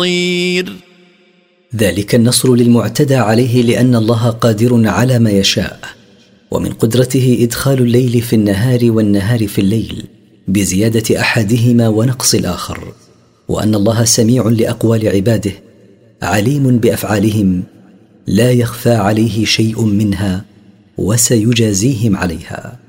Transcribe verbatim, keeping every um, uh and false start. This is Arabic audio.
ذلك النصر للمعتدى عليه لأن الله قادر على ما يشاء، ومن قدرته إدخال الليل في النهار والنهار في الليل بزيادة أحدهما ونقص الآخر، وأن الله سميع لأقوال عباده عليم بأفعالهم لا يخفى عليه شيء منها وسيجازيهم عليها.